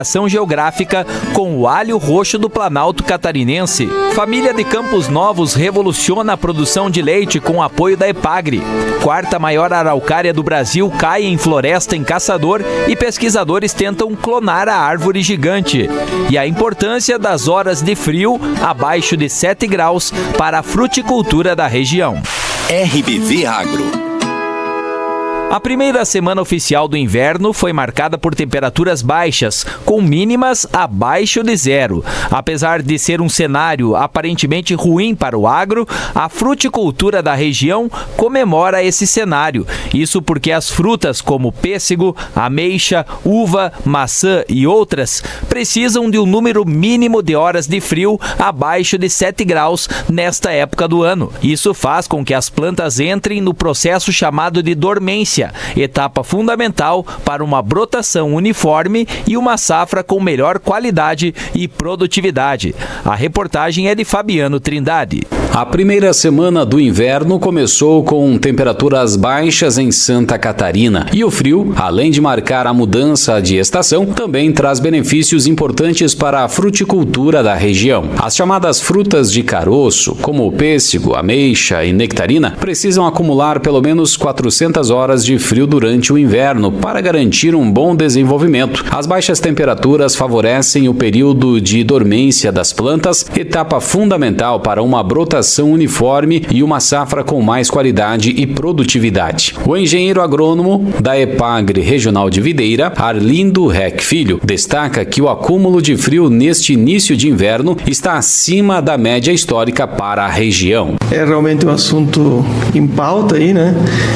Ação geográfica com o alho roxo do Planalto Catarinense. Família de Campos Novos revoluciona a produção de leite com o apoio da EPAGRE. Quarta maior araucária do Brasil cai em floresta em Caçador e pesquisadores tentam clonar a árvore gigante. E a importância das horas de frio abaixo de 7 graus para a fruticultura da região. RBV Agro. A primeira semana oficial do inverno foi marcada por temperaturas baixas, com mínimas abaixo de zero. Apesar de ser um cenário aparentemente ruim para o agro, a fruticultura da região comemora esse cenário. Isso porque as frutas como pêssego, ameixa, uva, maçã e outras precisam de um número mínimo de horas de frio abaixo de 7 graus nesta época do ano. Isso faz com que as plantas entrem no processo chamado de dormência, etapa fundamental para uma brotação uniforme e uma safra com melhor qualidade e produtividade. A reportagem é de Fabiano Trindade. A primeira semana do inverno começou com temperaturas baixas em Santa Catarina. E o frio, além de marcar a mudança de estação, também traz benefícios importantes para a fruticultura da região. As chamadas frutas de caroço, como o pêssego, ameixa e nectarina, precisam acumular pelo menos 400 horas de frio durante o inverno para garantir um bom desenvolvimento. As baixas temperaturas favorecem o período de dormência das plantas, etapa fundamental para uma brotação uniforme e uma safra com mais qualidade e produtividade. O engenheiro agrônomo da EPAGRE Regional de Videira, Arlindo Reck Filho, destaca que o acúmulo de frio neste início de inverno está acima da média histórica para a região. É realmente um assunto em pauta aí, né?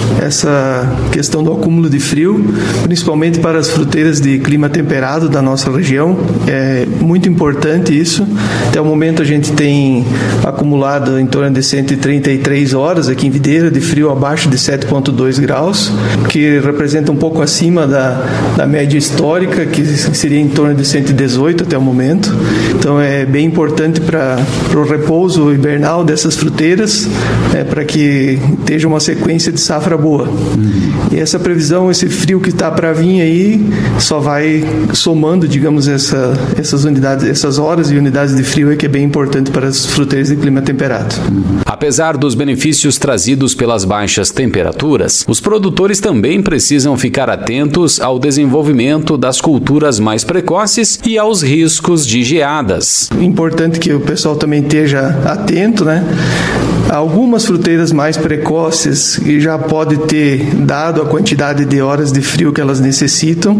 Essa questão do acúmulo de frio, principalmente para as fruteiras de clima temperado da nossa região. É muito importante isso. Até o momento a gente tem acumulado em torno de 133 horas aqui em Videira de frio abaixo de 7,2 graus, que representa um pouco acima da média histórica, que seria em torno de 118 até o momento. Então é bem importante para o repouso hibernal dessas fruteiras, para que esteja uma sequência de safra boa. E essa previsão, esse frio que está para vir aí, só vai somando, digamos, essas unidades, essas horas e unidades de frio que é bem importante para as fruteiras de clima temperado. Apesar dos benefícios trazidos pelas baixas temperaturas, os produtores também precisam ficar atentos ao desenvolvimento das culturas mais precoces e aos riscos de geadas. Importante que o pessoal também esteja atento, né? Algumas fruteiras mais precoces já pode ter dado a quantidade de horas de frio que elas necessitam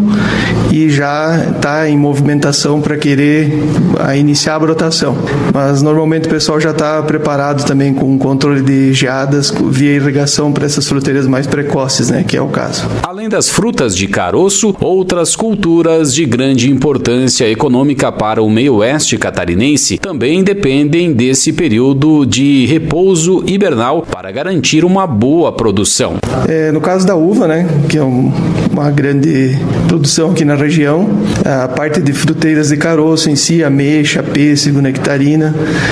e já está em movimentação para querer iniciar a brotação. Mas normalmente o pessoal já está preparado também com controle de geadas via irrigação para essas fruteiras mais precoces, né, que é o caso. Além das frutas de caroço, outras culturas de grande importância econômica para o meio-oeste catarinense também dependem desse período de repouso hibernal para garantir uma boa produção. No caso da uva, né, que é uma grande produção aqui na região, a parte de fruteiras de caroço em si, ameixa, pêssego, nectarina,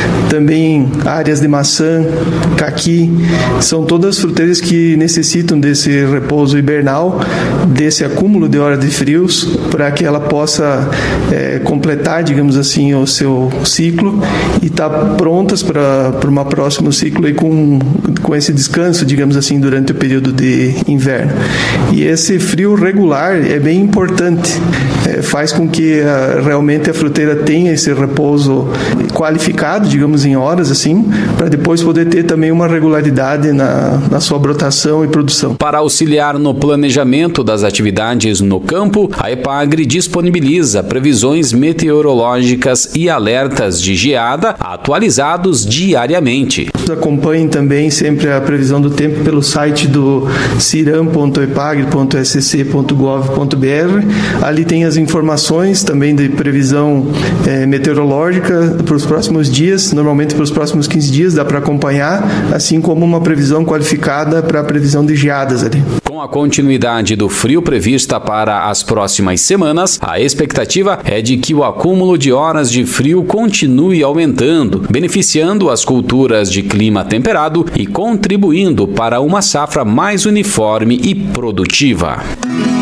também áreas de maçã, caqui, são todas fruteiras que necessitam desse repouso hibernal, desse acúmulo de horas de frios, para que ela possa completar, digamos assim, o seu ciclo e estar prontas para um próximo ciclo aí com esse descanso, digamos assim, durante o período de inverno. E esse frio regular é bem importante, faz com que realmente a fruteira tenha esse repouso qualificado, digamos, em horas, assim, para depois poder ter também uma regularidade na sua brotação e produção. Para auxiliar no planejamento das atividades no campo, a EPAGRE disponibiliza previsões meteorológicas e alertas de geada atualizados diariamente. Acompanhem também sempre a previsão do tempo pelo site do ciram.epagre.sc.gov.br. Ali tem as informações também de previsão meteorológica para os próximos dias, normalmente para os próximos 15 dias dá para acompanhar, assim como uma previsão qualificada para a previsão de geadas ali. Com a continuidade do frio prevista para as próximas semanas, a expectativa é de que o acúmulo de horas de frio continue aumentando, beneficiando as culturas de clima temperado e contribuindo para uma safra mais uniforme e produtiva.